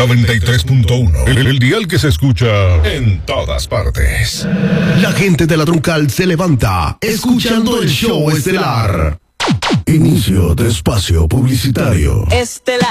93.1. El dial que se escucha en todas partes. La gente de la Troncal se levanta escuchando el show estelar. Inicio de espacio publicitario. Estelar.